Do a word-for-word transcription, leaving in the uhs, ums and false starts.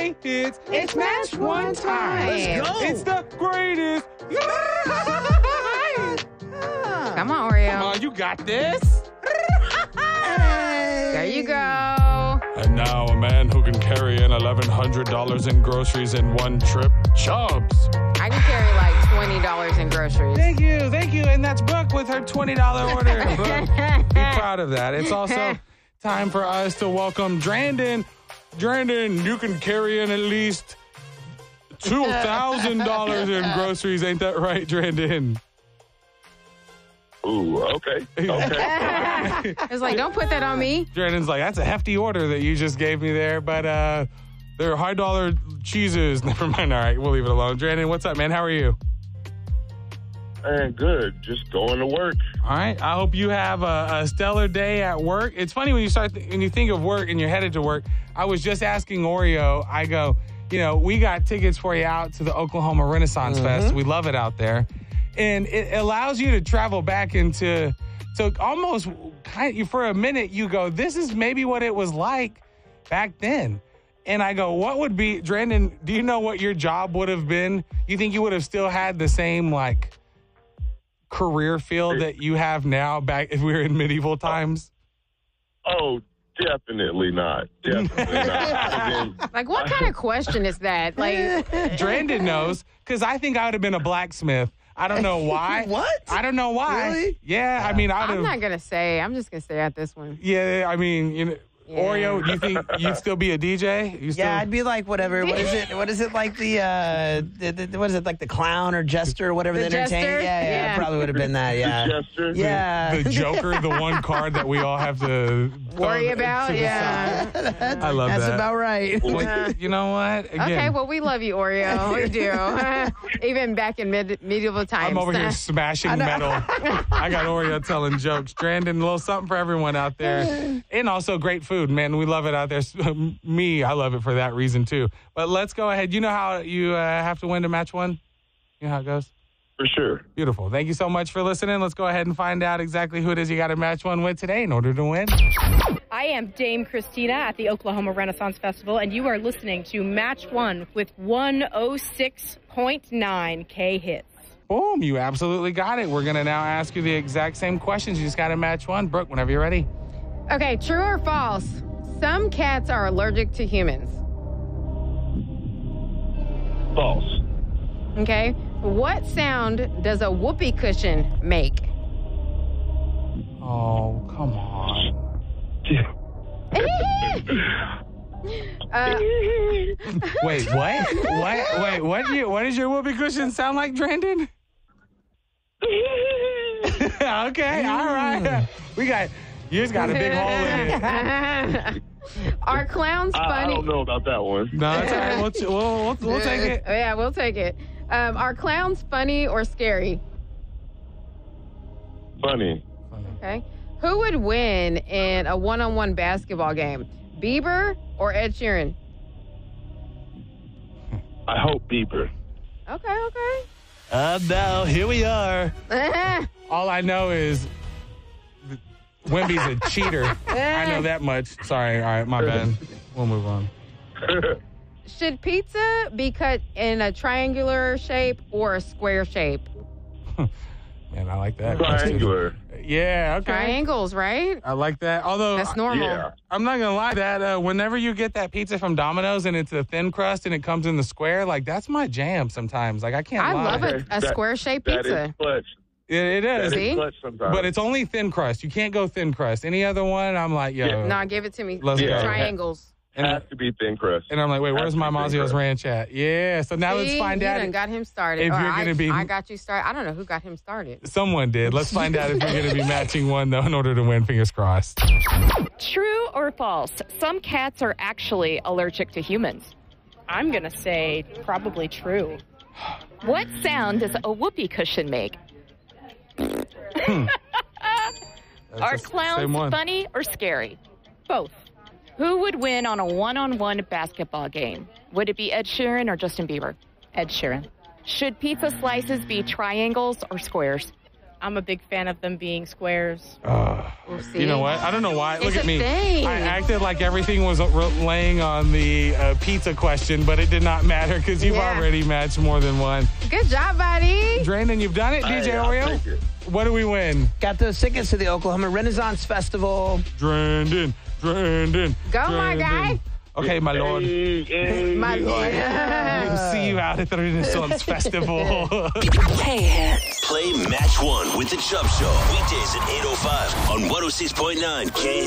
K hits. It's match one time. Let's go. It's the greatest. Come on, Oreo. Come on, you got this. There you go. And now a man who can carry in eleven hundred dollars in groceries in one trip, Chubbs. I can carry like twenty dollars in groceries. Thank you, thank you. And that's Brooke with her twenty dollars order. Brooke, be proud of that. It's also time for us to welcome Drandon. Drandon, you can carry in at least two thousand dollars in groceries. Ain't that right, Drandon? Ooh, okay. Okay. It's like, don't put that on me. Drandon's like, that's a hefty order that you just gave me there, but uh, they're high dollar cheeses. Never mind. All right, we'll leave it alone. Drandon, what's up, man? How are you? Man, good. Just going to work. All right. I hope you have a, a stellar day at work. It's funny when you start th- when you think of work and you're headed to work. I was just asking Oreo. I go, you know, we got tickets for you out to the Oklahoma Renaissance mm-hmm. Fest. We love it out there, and it allows you to travel back into so almost kind of, for a minute. You go, this is maybe what it was like back then. And I go, what would be, Drandon? Do you know what your job would have been? You think you would have still had the same like career field that you have now back if we were in medieval times? Oh, definitely not. Definitely not. I mean, Like, what kind of question is that? Like, Drandon knows, because I think I would have been a blacksmith. I don't know why. What? I don't know why. Really? Yeah, I mean, I would I'm have. not going to say. I'm just going to stay at this one. Yeah, I mean, you know, Yeah. Oreo, you think you'd still be a D J? You still, Yeah, I'd be like whatever. What is it? What is it like the, uh, the, the what is it like the clown or jester or whatever The the, entertainer? jester? Yeah, yeah, Yeah. I probably would have been that. Yeah, The jester? yeah. the Joker, the one card that we all have to Worry throw about? to the Yeah. side. I love That's that. about right. Well, you know what? Again, Okay, well, we love you, Oreo. We do. Even back in mid- medieval times. I'm over here smashing metal. I got Oreo telling jokes. Drandon, a little something for everyone out there. And also great food, man. We love it out there. Me, I love it for that reason, too. But let's go ahead. You know how you uh, have to win to match one? You know how it goes? for sure. Beautiful. Thank you so much for listening. Let's go ahead and find out exactly who it is you got to match one with today in order to win. I am Dame Christina at the Oklahoma Renaissance Festival, and you are listening to Match One with one oh six point nine K hits. Boom. You absolutely got it. We're going to now ask you the exact same questions. You just got to match one. Brooke, whenever you're ready. Okay, true or false? Some cats are allergic to humans. False. Okay. What sound does a whoopee cushion make? Oh, come on. uh, Wait, what? What? Wait, what? Do you, what does your whoopee cushion sound like, Drandon? Okay, all right. We got, you just got a big hole in it. Are clowns I, I funny? don't know about that one. No, it's all right. We'll, we'll, we'll, we'll take it. Yeah, we'll take it. Um, are clowns funny or scary? Funny. Okay. Who would win in a one-on-one basketball game? Bieber or Ed Sheeran? I hope Bieber. Okay, okay. Uh, now, here we are. All I know is Wemby's a cheater. I know that much. Sorry. All right, my bad. We'll move on. Should pizza be cut in a triangular shape or a square shape? Man, I like that. Triangular. Yeah, okay. Triangles, right? I like that. Although, That's normal. Yeah. I'm not going to lie, that uh, whenever you get that pizza from Domino's and it's a thin crust and it comes in the square, like, that's my jam sometimes. Like, I can't I lie. love a, a That- square-shaped That pizza. is clutch. It, it That is. is See? clutch sometimes. But it's only thin crust. You can't go thin crust. Any other one, I'm like, yo. Yeah. No, give it to me. Let's go. Triangles. And, has to be thin crust. and I'm like, wait, where's Has to my be thin Mazio's crust. Ranch at? Yeah, so now let's See? find you out. done got him started. if Or you're I, gonna be- I got you started. I don't know who got him started. Someone did. Let's find out if you're going to be matching one, though, in order to win. Fingers crossed. True or false? Some cats are actually allergic to humans. I'm going to say probably true. What sound does a whoopee cushion make? That's Are the same clowns one. funny or scary? Both. Who would win on a one-on-one basketball game? Would it be Ed Sheeran or Justin Bieber? Ed Sheeran. Should pizza slices be triangles or squares? I'm a big fan of them being squares. Uh, We'll see. you know what? I don't know why. Look It's at a me. thing. I acted like everything was laying on the uh, pizza question, but it did not matter because you've Yeah. already matched more than one. Good job, buddy. Drandon, you've done it. D J Hey, I'll Oreo, take it. what do we win? Got those tickets to the Oklahoma Renaissance Festival. Drandon, Drandon. Go, my Drandon. guy. Okay, my lord. Hey, hey, My hey. lord. We'll see you out at the Renaissance Festival. Play Match One with the Chubb Show. Weekdays at eight oh five on one oh six point nine K